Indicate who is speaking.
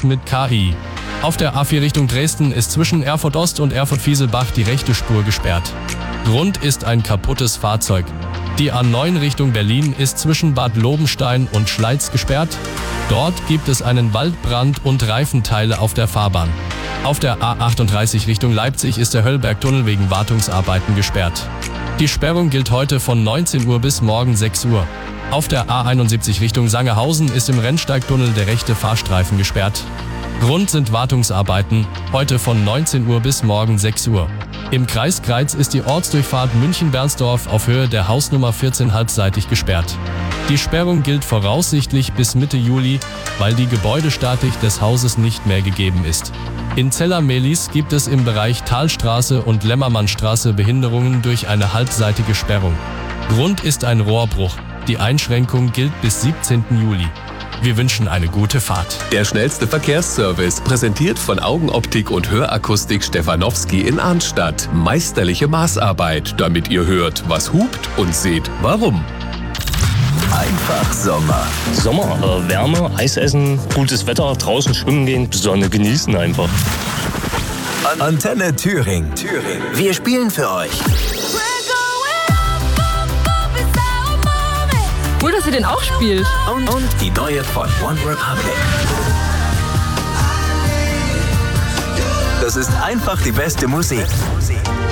Speaker 1: mit KI. Auf der A4 Richtung Dresden ist zwischen Erfurt Ost und Erfurt-Fieselbach die rechte Spur gesperrt. Grund ist ein kaputtes Fahrzeug. Die A9 Richtung Berlin ist zwischen Bad Lobenstein und Schleiz gesperrt. Dort gibt es einen Waldbrand und Reifenteile auf der Fahrbahn. Auf der A38 Richtung Leipzig ist der Höllbergtunnel wegen Wartungsarbeiten gesperrt. Die Sperrung gilt heute von 19 Uhr bis morgen 6 Uhr. Auf der A71 Richtung Sangerhausen ist im Rennsteigtunnel der rechte Fahrstreifen gesperrt. Grund sind Wartungsarbeiten, heute von 19 Uhr bis morgen 6 Uhr. Im Kreis Greiz ist die Ortsdurchfahrt München-Bernsdorf auf Höhe der Hausnummer 14 halbseitig gesperrt. Die Sperrung gilt voraussichtlich bis Mitte Juli, weil die Gebäudestatik des Hauses nicht mehr gegeben ist. In Zella-Mehlis gibt es im Bereich Talstraße und Lämmermannstraße Behinderungen durch eine halbseitige Sperrung. Grund ist ein Rohrbruch. Die Einschränkung gilt bis 17. Juli. Wir wünschen eine gute Fahrt.
Speaker 2: Der schnellste Verkehrsservice, präsentiert von Augenoptik und Hörakustik Stefanowski in Arnstadt. Meisterliche Maßarbeit, damit ihr hört, was hupt und seht, warum.
Speaker 3: Einfach Sommer.
Speaker 4: Sommer, Wärme, Eis essen, gutes Wetter, draußen schwimmen gehen, Sonne genießen einfach.
Speaker 3: Antenne Thüringen. Wir spielen für euch.
Speaker 5: Cool, dass ihr den auch spielt.
Speaker 3: Und die neue von One Republic. Das ist einfach die beste Musik.